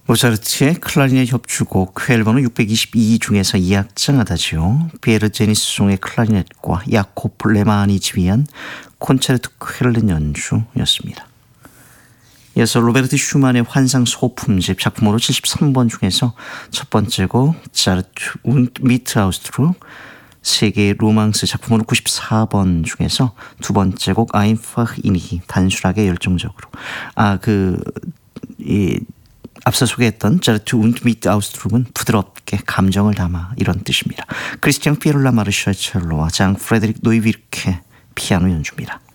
모차르트의 클라리넷 협주곡 앨범은 622 중에서 2악장 아다지오, 피에르 제니송의 클라리넷과 야코프 레만이 지휘한 콘체르토 쾰른 연주였습니다. 이어서 로베르트 슈만의 환상 소품집 작품으로 73번 중에서 첫 번째 곡 자르트 und mit Ausdruck, 세계의 로망스 작품으로 94번 중에서 두 번째 곡 Einfach innig, 단순하게 열정적으로. 앞서 소개했던 자르트 und mit Ausdruck은 부드럽게 감정을 담아, 이런 뜻입니다. 크리스티앙 피에롤라 마르샤 첼로와 장 프레데릭 노이비르케 피아노 연주입니다.